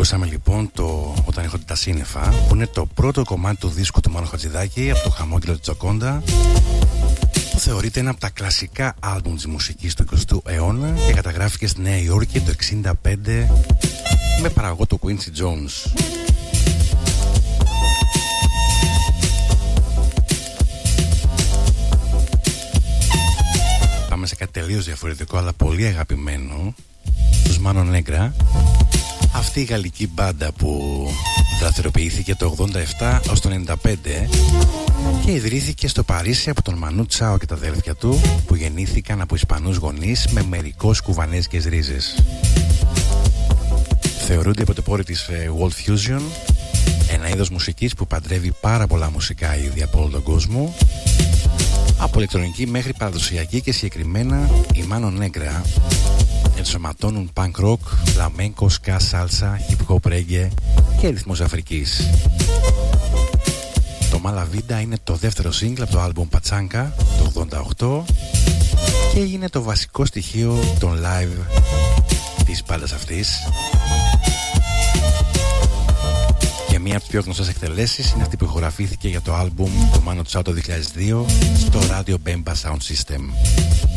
Ακούσαμε λοιπόν το «Όταν έχω τα σύννεφα», που είναι το πρώτο κομμάτι του δίσκου του Μάνου Χατζηδάκη από το Χαμόγελο της Τζοκόντα, που θεωρείται ένα από τα κλασικά άλμπουμ της μουσικής του 20ου αιώνα και καταγράφηκε στη Νέα Υόρκη το 1965 με παραγωγό το Quincy Jones. Πάμε σε κάτι τελείως διαφορετικό αλλά πολύ αγαπημένο, τους Mano Negra. Αυτή η γαλλική μπάντα που δραστηριοποιήθηκε το 87 ως το 95 και ιδρύθηκε στο Παρίσι από τον Μανού Τσάο και τα αδέλφια του, που γεννήθηκαν από Ισπανούς γονείς με μερικώς κουβανέζικες ρίζες. Θεωρούνται οι πρωτοπόροι της World Fusion, ένα είδος μουσικής που παντρεύει πάρα πολλά μουσικά είδη από όλο τον κόσμο, από ηλεκτρονική μέχρι παραδοσιακή, και συγκεκριμένα η Mano Negra ενσωματώνουν punk rock, flamenco, ska, salsa, hip hop, reggae και ρυθμούς Αφρικής. Το Mala Vida είναι το δεύτερο single από το άλμπουμ Pachanka το 88 και έγινε το βασικό στοιχείο των live της μπάντας αυτής. Και μία από τις πιο γνωστές εκτελέσεις είναι αυτή που ηχογραφήθηκε για το άλμπουμ του Manu Chao το 2002 στο Radio Bemba Sound System.